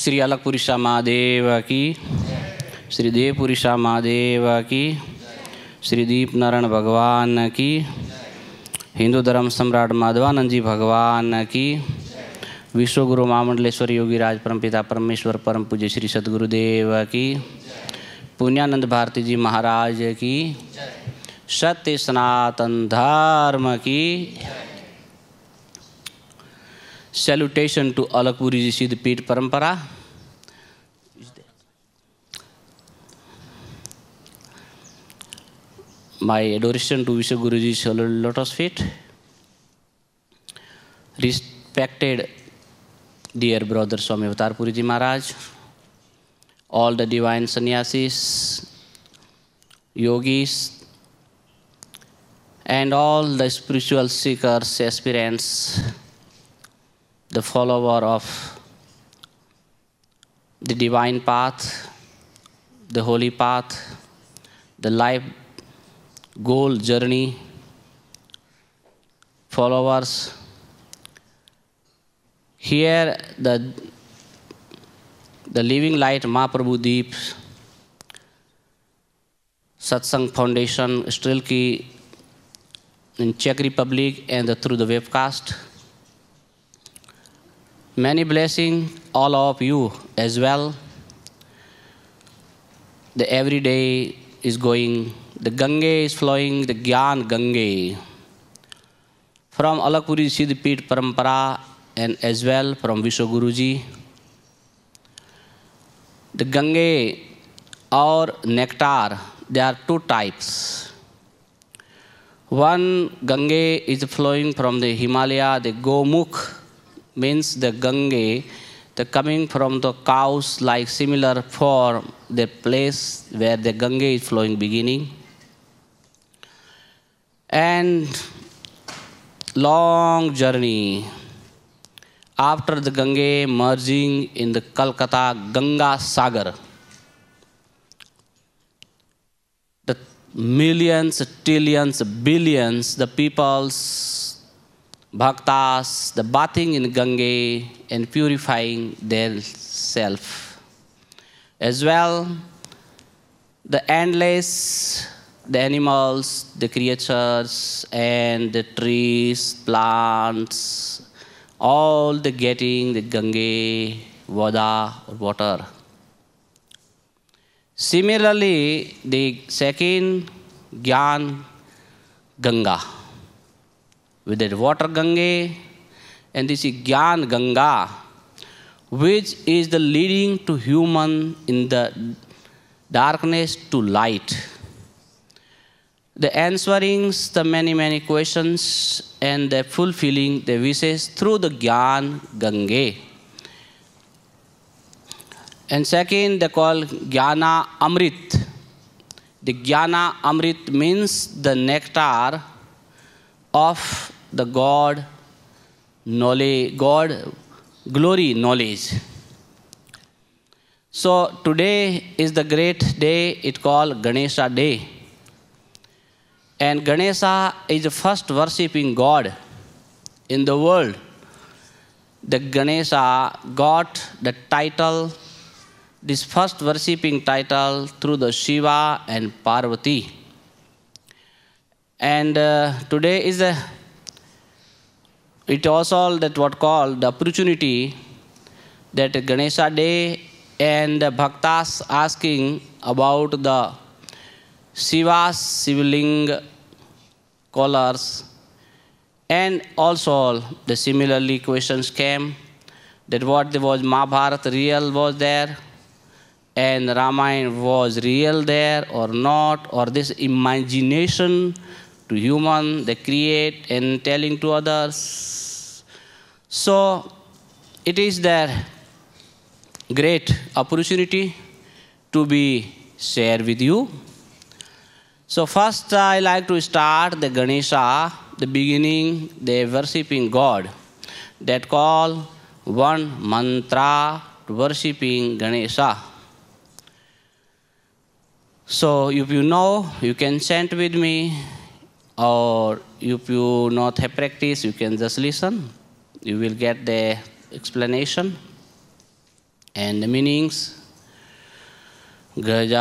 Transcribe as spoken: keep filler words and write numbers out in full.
श्री अलकपुरीशा महादेव की, श्री देवपुरीशा महादेव की, श्री दीप नारायण भगवान की, हिंदू धर्म सम्राट माधवानंद जी भगवान की, विश्वगुरु महामंडलेश्वर योगी राज परमपिता परमेश्वर परम पूज्य श्री सद्गुरुदेव की, पुण्यानंद भारती जी महाराज की, सत्य सनातन धर्म की। सैल्यूटेशन टू अलकपुरी जी सिद्धपीठ परंपरा। My adoration to Vishwaguru Ji's lotus feet. Respected dear brother Swami Avatar Puri Ji Maharaj, all the divine sannyasis, yogis, and all the spiritual seekers, aspirants, the follower of the divine path, the holy path, the life goal journey, followers. Here the, the Living Light Mahaprabhu Deep Satsang Foundation, Strilki in Czech Republic, and the, through the webcast. Many blessings all of you as well. The every day is going, the Ganga is flowing, the Gyan Ganga. From Alakpuri Siddhipit Parampara and as well from Vishwaguru Ji. The Ganga or nectar, there are two types. One Ganga is flowing from the Himalaya, the Gomukh, means the Ganga, the coming from the cows like similar form, the place where the Ganga is flowing beginning. And long journey after the Ganga merging in the Calcutta Ganga Sagar. The millions, trillions, billions, the peoples, bhaktas, the bathing in Ganga and purifying their self. As well, the endless, the animals, the creatures, and the trees, plants, all the getting the Ganga, Vada, or water. Similarly, the second Gyan Ganga, with the water Ganga, and this is Gyan Ganga, which is the leading to human in the darkness to light. The answering the many, many questions and the fulfilling the wishes through the Gyan Ganga. And second, they call Jnana Amrit. The Jnana Amrit means the nectar of the God knowledge, God glory knowledge. So today is the great day, it called Ganesha Day. And Ganesha is the first worshipping God in the world. The Ganesha got the title, this first worshipping title through the Shiva and Parvati. And uh, today is a, it also that what called the opportunity that Ganesha Day and the bhaktas asking about the Shiva's Sivaling colors, and also the similarly questions came that what there was Mahabharata real was there, and Ramayana was real there or not, or this imagination to human they create and telling to others. So it is their great opportunity to be shared with you. So first I like to start the Ganesha, the beginning, the worshipping God, that call one mantra to worshipping Ganesha. So if you know, you can chant with me, or if you not have practice, you can just listen. You will get the explanation. And the meanings, Graja